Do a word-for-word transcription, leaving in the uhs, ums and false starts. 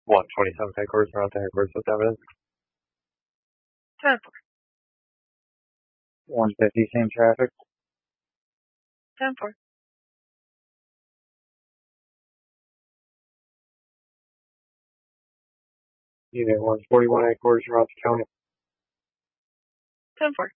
one twenty-seven headquarters, around to headquarters with evidence. ten four. one fifty, same traffic. ten four. Unit one forty-one headquarters, around to county. ten four.